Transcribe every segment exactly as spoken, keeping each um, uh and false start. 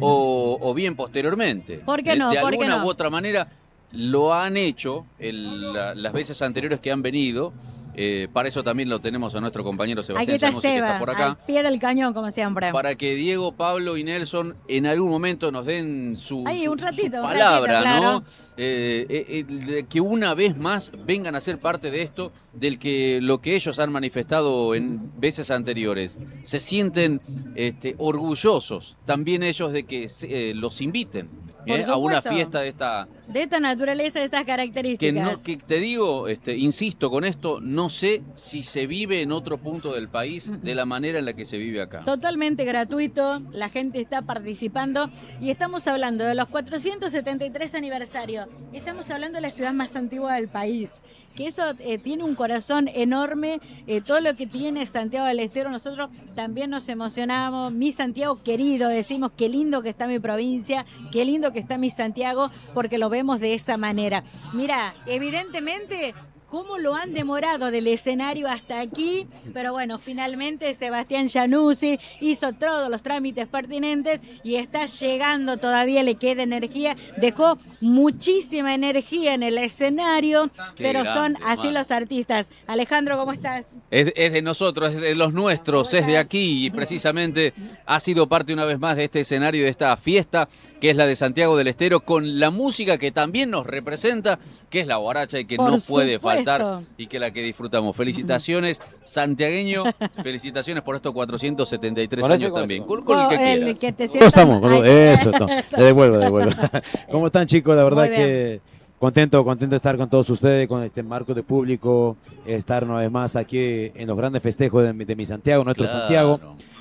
o, o bien posteriormente. ¿Por qué no? De, de ¿Por qué alguna no? u otra manera lo han hecho el, la, las veces anteriores que han venido. Eh, para eso también lo tenemos a nuestro compañero Aquí Sebastián está Llanucci, que está Seba, por acá. al pie del cañón, como siempre. Para que Diego, Pablo y Nelson en algún momento nos den su, Ay, su, un ratito, su un palabra, ratito, claro. ¿no? Eh, eh, eh, que una vez más vengan a ser parte de esto, del que lo que ellos han manifestado en veces anteriores. Se sienten este, orgullosos también ellos de que eh, los inviten Por ¿eh? a una supuesto. fiesta de esta... De esta naturaleza, de estas Que, características. no, que te digo, este, insisto con esto, no sé si se vive en otro punto del país de la manera en la que se vive acá. Totalmente gratuito, la gente está participando y estamos hablando de los cuatrocientos setenta y tres aniversarios. Estamos hablando de la ciudad más antigua del país, que eso eh, tiene un corazón enorme, eh, todo lo que tiene Santiago del Estero, nosotros también nos emocionamos. Mi Santiago querido, decimos, qué lindo que está mi provincia, qué lindo que está mi Santiago, porque lo vemos de esa manera. Mira, evidentemente, cómo lo han demorado del escenario hasta aquí, pero bueno, finalmente Sebastián Llanucci hizo todos los trámites pertinentes y está llegando, todavía le queda energía, dejó muchísima energía en el escenario, Qué pero grande, son así hermano. los artistas. Alejandro, ¿cómo estás? Es, es de nosotros, es de los nuestros, es de aquí y precisamente ha sido parte una vez más de este escenario, de esta fiesta que es la de Santiago del Estero, con la música que también nos representa, que es la guaracha y que Por no puede supuesto. faltar y que es la que disfrutamos. Felicitaciones, santiagueño, felicitaciones por estos cuatrocientos setenta y tres Con años este, también, con con, con el que Oh, quieras. que te ¿Cómo sientas- estamos? ¿Cómo- Ay, Eso, no, le devuelvo, le devuelvo. ¿Cómo están, chicos? La verdad Muy bien. que contento, contento de estar con todos ustedes, con este marco de público, estar una vez más aquí en los grandes festejos de, mi- de mi Santiago, nuestro Claro. Santiago,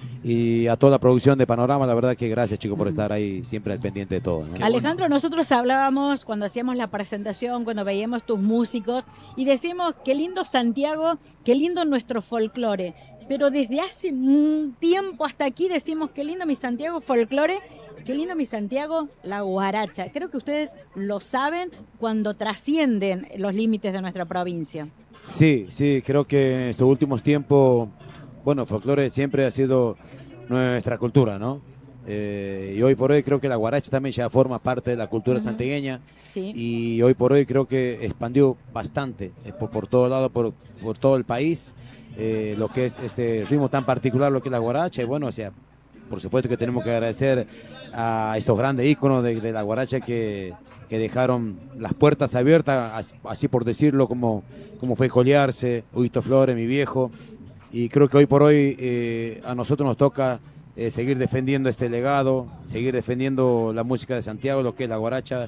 y a toda la producción de Panorama. La verdad que gracias, chicos, por estar ahí siempre al pendiente de todo, ¿no? Alejandro, nosotros hablábamos cuando hacíamos la presentación, cuando veíamos tus músicos, y decimos, qué lindo Santiago, qué lindo nuestro folclore. Pero desde hace un tiempo hasta aquí decimos, qué lindo mi Santiago folclore, qué lindo mi Santiago la guaracha. Creo que ustedes lo saben cuando trascienden los límites de nuestra provincia. Sí, sí, creo que en estos últimos tiempos, bueno, folclore siempre ha sido nuestra cultura, ¿no? Eh, y hoy por hoy creo que la guaracha también ya forma parte de la cultura Ujú. santiagueña. Sí. Y hoy por hoy creo que expandió bastante eh, por, por todo lado, por, por todo el país, eh, lo que es este ritmo tan particular, lo que es la guaracha. Y bueno, o sea, por supuesto que tenemos que agradecer a estos grandes íconos de, de la guaracha que, que dejaron las puertas abiertas, así por decirlo, como, como fue Colearse, Huito Flores, mi viejo. Y creo que hoy por hoy eh, a nosotros nos toca eh, seguir defendiendo este legado, seguir defendiendo la música de Santiago, lo que es la guaracha.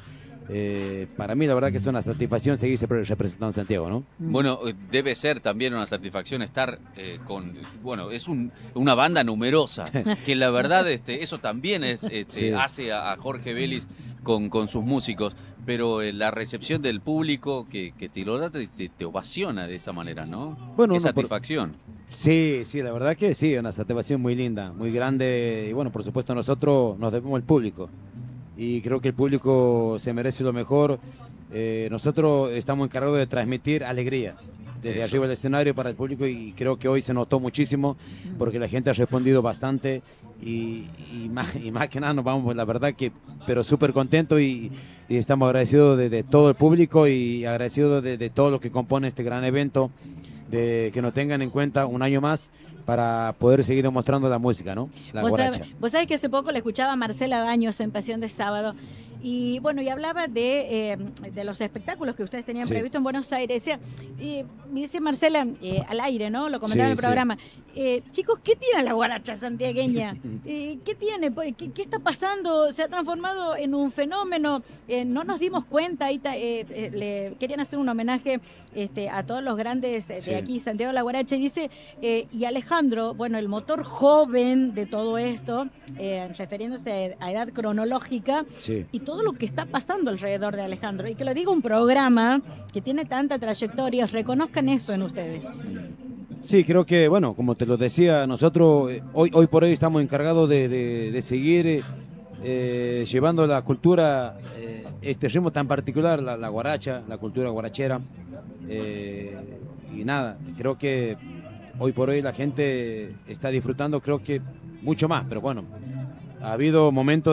Eh, para mí la verdad que es una satisfacción seguir representando a Santiago, ¿no? Bueno, eh, debe ser también una satisfacción estar eh, con, bueno, es un, una banda numerosa, que la verdad este, eso también es, este, Sí. hace a, a Jorge Vélez con, con sus músicos, pero eh, la recepción del público que, que te lo da, te, te- te ovaciona de esa manera, ¿no? Bueno, Qué uno por- satisfacción. Sí, sí, la verdad que sí, una satisfacción muy linda, muy grande. Y bueno, por supuesto nosotros nos debemos al público. Y creo que el público se merece lo mejor. Eh, nosotros estamos encargados de transmitir alegría desde Eso. arriba del escenario para el público, y creo que hoy se notó muchísimo porque la gente ha respondido bastante y, y, más, y más que nada nos vamos, la verdad que, pero súper contentos y, y estamos agradecidos de, de todo el público y agradecidos de, de todo lo que compone este gran evento, de que nos tengan en cuenta un año más para poder seguir demostrando la música, ¿no? La Vos, guaracha. sab- vos sabés que hace poco le escuchaba a Marcela Baños en Pasión de Sábado y bueno, y hablaba de, eh, de los espectáculos que ustedes tenían Sí. previsto en Buenos Aires. Decía, eh, me dice Marcela, eh, al aire, ¿no? Lo comentaba Sí, en el sí. programa. Eh, chicos, ¿qué tiene la guaracha santiagueña? Eh, ¿Qué tiene? ¿Qué, qué está pasando? Se ha transformado en un fenómeno. Eh, no nos dimos cuenta. Ahí ta- eh, eh, le querían hacer un homenaje este, a todos los grandes eh, Sí. de aquí, Santiago de la Guaracha, y dice, eh, y Alejandro, bueno, el motor joven de todo esto, eh, refiriéndose a edad cronológica, Sí. y todo lo que está pasando alrededor de Alejandro. Y que lo diga un programa que tiene tanta trayectoria, reconozcan eso en ustedes. Sí, creo que, bueno, como te lo decía, nosotros eh, hoy, hoy por hoy estamos encargados de, de- de seguir eh, eh, llevando la cultura, eh, este ritmo tan particular, la, la guaracha, la cultura guarachera. eh, y nada, creo que hoy por hoy la gente está disfrutando, creo que mucho más, pero bueno, ha habido momentos